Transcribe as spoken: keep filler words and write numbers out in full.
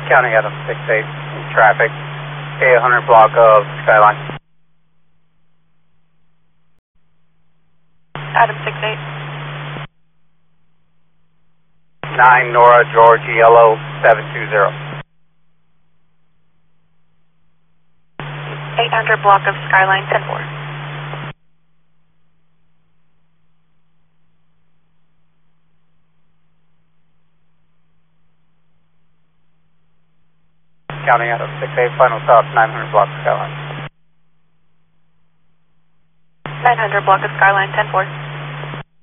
County Adam six eight, traffic, A one hundred block of Skyline. Adam six eight. nine Nora George Yellow seven two zero. eight hundred block of Skyline ten four. County Adam six eight, final stop, nine hundred block of Skyline. nine hundred block of Skyline ten four.